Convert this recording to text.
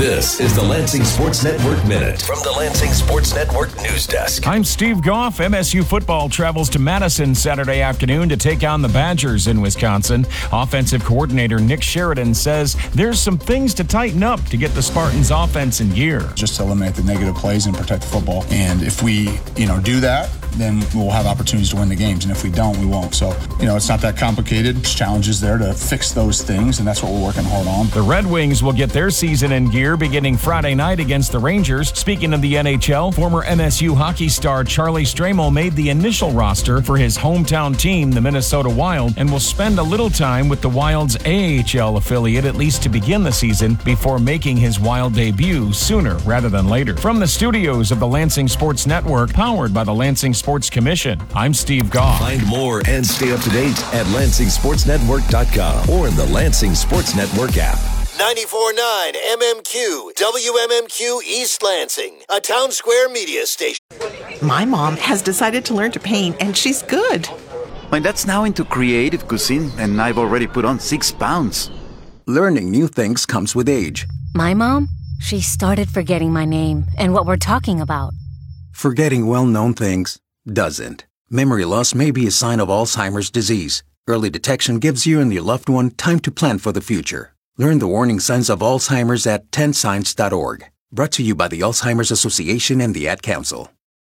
This is the Lansing Sports Network Minute from the Lansing Sports Network News Desk. I'm Steve Goff. MSU football travels to Madison Saturday afternoon to take on the Badgers in Wisconsin. Offensive coordinator Nick Sheridan says there's some things to tighten up to get the Spartans' offense in gear. Just to eliminate the negative plays and protect the football. And if we, do that, then we'll have opportunities to win the games. And if we don't, we won't. So, it's not that complicated. There's challenges there to fix those things, and that's what we're working hard on. The Red Wings will get their season in gear beginning Friday night against the Rangers. Speaking of the NHL, former MSU hockey star Charlie Stramel made the initial roster for his hometown team, the Minnesota Wild, and will spend a little time with the Wild's AHL affiliate at least to begin the season before making his Wild debut sooner rather than later. From the studios of the Lansing Sports Network, powered by the Lansing Sports Commission, I'm Steve Goff. Find more and stay up to date at LansingSportsNetwork.com or the Lansing Sports Network app. 94.9 MMQ, WMMQ East Lansing, a Town Square media station. My mom has decided to learn to paint, and she's good. My dad's now into creative cuisine, and I've already put on 6 pounds. Learning new things comes with age. My mom, she started forgetting my name and what we're talking about. Forgetting well-known things doesn't. Memory loss may be a sign of Alzheimer's disease. Early detection gives you and your loved one time to plan for the future. Learn the warning signs of Alzheimer's at 10signs.org. Brought to you by the Alzheimer's Association and the Ad Council.